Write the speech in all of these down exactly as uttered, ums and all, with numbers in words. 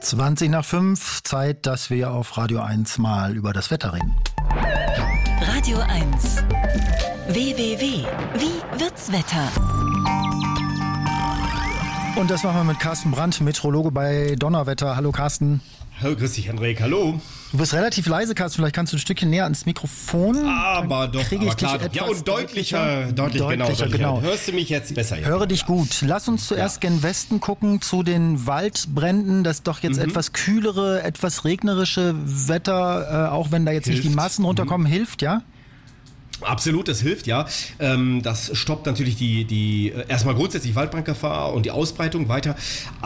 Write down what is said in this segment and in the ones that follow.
zwanzig nach fünf, Zeit, dass wir auf Radio eins mal über das Wetter reden. Radio eins. W W W. Wie wird's Wetter? Und das machen wir mit Carsten Brandt, Meteorologe bei Donnerwetter. Hallo Carsten. Hallo, grüß dich, Henrik. Hallo. Du bist relativ leise, Carsten. Vielleicht kannst du ein Stückchen näher ans Mikrofon. Aber doch, kriege ich aber klar. dich etwas Ja, und deutlicher, deutlich, deutlicher, genau, deutlicher. genau. Hörst du mich jetzt besser? Höre ja. dich gut. Lass uns zuerst ja. gen Westen gucken zu den Waldbränden. Das doch jetzt mhm. etwas kühlere, etwas regnerische Wetter, äh, auch wenn da jetzt hilft. nicht die Massen runterkommen, mhm. hilft, ja? Absolut, das hilft, ja. Ähm, das stoppt natürlich die, die äh, erstmal grundsätzlich Waldbrandgefahr und die Ausbreitung weiter.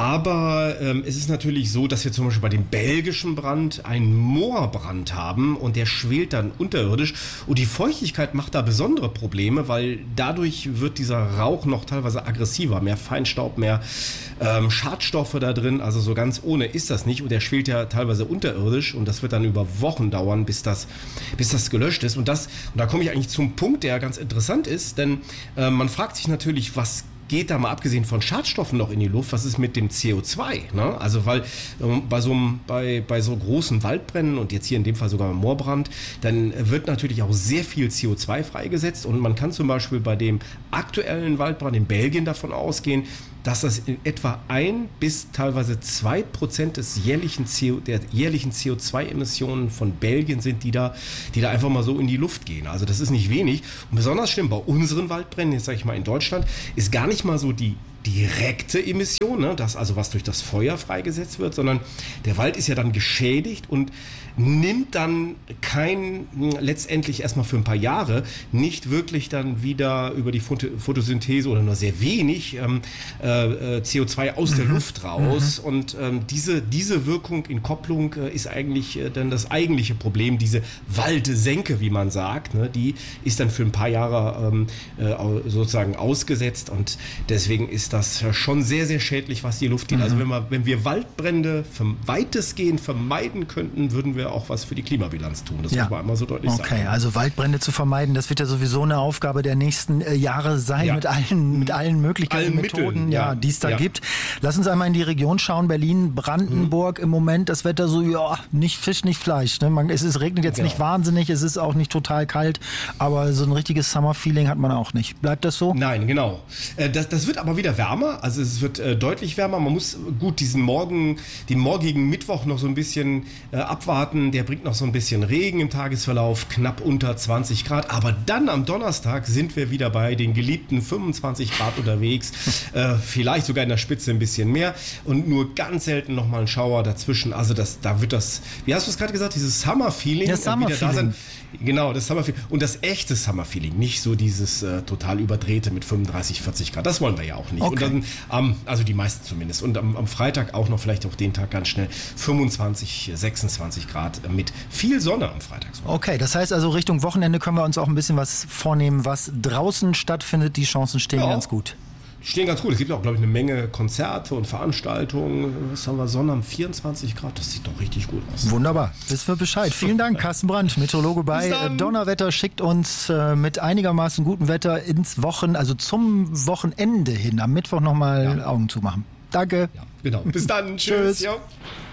Aber ähm, es ist natürlich so, dass wir zum Beispiel bei dem belgischen Brand einen Moorbrand haben und der schwelt dann unterirdisch. Und die Feuchtigkeit macht da besondere Probleme, weil dadurch wird dieser Rauch noch teilweise aggressiver. Mehr Feinstaub, mehr ähm, Schadstoffe da drin. Also so ganz ohne ist das nicht. Und der schwelt ja teilweise unterirdisch und das wird dann über Wochen dauern, bis das, bis das gelöscht ist. Und das, und da komme ich eigentlich zum Punkt, der ganz interessant ist, denn äh, man fragt sich natürlich, was geht da mal abgesehen von Schadstoffen noch in die Luft, was ist mit dem C O zwei? Ne? Also weil ähm, bei, so einem, bei, bei so großen Waldbränden und jetzt hier in dem Fall sogar Moorbrand, dann wird natürlich auch sehr viel C O zwei freigesetzt und man kann zum Beispiel bei dem aktuellen Waldbrand in Belgien davon ausgehen, dass das in etwa ein bis teilweise zwei Prozent des jährlichen C O, der jährlichen C O zwei Emissionen von Belgien sind, die da, die da einfach mal so in die Luft gehen. Also das ist nicht wenig. Und besonders schlimm bei unseren Waldbränden, jetzt sage ich mal in Deutschland, ist gar nicht mal so die direkte Emission, ne, das also was durch das Feuer freigesetzt wird, sondern der Wald ist ja dann geschädigt und nimmt dann kein, letztendlich erstmal für ein paar Jahre, nicht wirklich dann wieder über die Photosynthese oder nur sehr wenig ähm, äh, C O zwei aus mhm. der Luft raus. Mhm. Und ähm, diese, diese Wirkung in Kopplung äh, ist eigentlich äh, dann das eigentliche Problem, diese Waldsenke, wie man sagt, ne, die ist dann für ein paar Jahre ähm, äh, sozusagen ausgesetzt und deswegen ist das schon sehr, sehr schädlich, was die Luft geht. Mhm. Also wenn wir, wenn wir Waldbrände weitestgehend vermeiden könnten, würden wir auch was für die Klimabilanz tun. Das ja. muss man einmal so deutlich okay. sagen. Okay, also Waldbrände zu vermeiden, das wird ja sowieso eine Aufgabe der nächsten äh, Jahre sein, ja. mit allen, mit allen Möglichkeiten, allen Methoden, Mitteln, ja, die es da ja. gibt. Lass uns einmal in die Region schauen, Berlin, Brandenburg, mhm. im Moment das Wetter so, ja, nicht Fisch, nicht Fleisch. Ne? Man, es, es regnet jetzt genau. nicht wahnsinnig, es ist auch nicht total kalt, aber so ein richtiges Summer-Feeling hat man auch nicht. Bleibt das so? Nein, genau. Äh, das, das wird aber wieder wärmer, also es wird äh, deutlich wärmer. Man muss gut diesen Morgen, den morgigen Mittwoch noch so ein bisschen äh, abwarten. Der bringt noch so ein bisschen Regen im Tagesverlauf, knapp unter zwanzig Grad. Aber dann am Donnerstag sind wir wieder bei den geliebten fünfundzwanzig Grad unterwegs. äh, vielleicht sogar in der Spitze ein bisschen mehr. Und nur ganz selten nochmal ein Schauer dazwischen. Also das, da wird das, wie hast du es gerade gesagt, dieses Summer-Feeling. Das Summer-Feeling. Genau, das Summer-Feeling. Und das echte Summer-Feeling. Nicht so dieses äh, total überdrehte mit fünfunddreißig, vierzig Grad. Das wollen wir ja auch nicht. Okay. Und dann, ähm, also die meisten zumindest. Und am, am Freitag auch noch, vielleicht auch den Tag ganz schnell, fünfundzwanzig, sechsundzwanzig Grad mit viel Sonne am Freitag. Okay, das heißt also Richtung Wochenende können wir uns auch ein bisschen was vornehmen, was draußen stattfindet. Die Chancen stehen ja. ganz gut. Die stehen ganz gut. Es gibt auch, glaube ich, eine Menge Konzerte und Veranstaltungen. Was haben wir? Sonne am vierundzwanzig Grad. Das sieht doch richtig gut aus. Wunderbar. Wissen wir Bescheid. Vielen Dank, Carsten Brandt, Meteorologe bei Donnerwetter. Schickt uns äh, mit einigermaßen gutem Wetter ins Wochen, also zum Wochenende hin. Am Mittwoch nochmal ja. Augen zumachen. Danke. Ja, genau. Bis dann. Tschüss. Tschüss.